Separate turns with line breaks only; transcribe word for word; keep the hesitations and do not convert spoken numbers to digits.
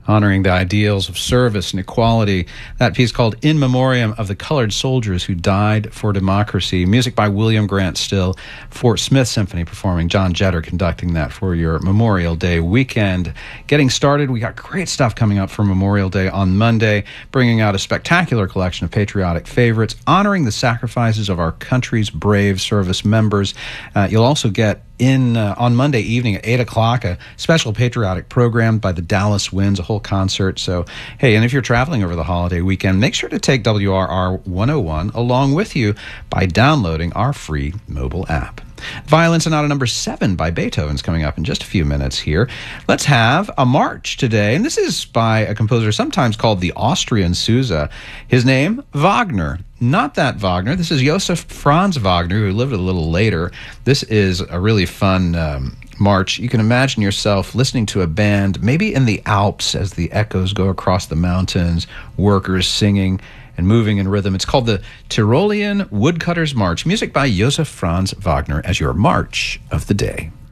honoring the ideals of service and equality. That piece called In Memoriam of the Colored Soldiers Who Died for Democracy. Music by William Grant Still. Fort Smith Symphony performing. John Jetter conducting that for your Memorial Day weekend. Getting started, we got great stuff coming up for Memorial Day on Monday, bringing out a spectacular collection of patriotic favorites, honoring the sacrifices of our country's brave service members. Uh, you'll also get in uh, on Monday evening at eight o'clock, a special patriotic program by the Dallas Winds, a whole concert. So, hey, and if you're traveling over the holiday weekend, make sure to take W R R one oh one along with you by downloading our free mobile app. Violin Sonata number seven by Beethoven's coming up in just a few minutes here. Let's have a march today, and this is by a composer sometimes called the Austrian Sousa. His name, Wagner. Not that Wagner. This is Joseph Franz Wagner, who lived a little later. This is a really fun um, march. You can imagine yourself listening to a band, maybe in the Alps as the echoes go across the mountains, workers singing and moving in rhythm. It's called the Tyrolean Woodcutters March. Music by Joseph Franz Wagner as your march of the day.